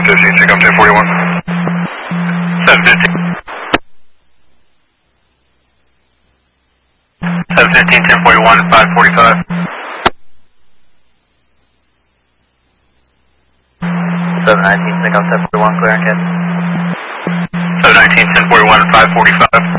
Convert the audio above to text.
715, take off 1041. 715. 715, 1041, 545. 719, take off 1041, clear and catch. 719, 1041, 545.